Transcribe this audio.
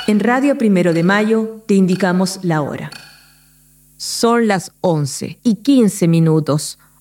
En Radio Primero de Mayo te indicamos la hora. Son las 11:15.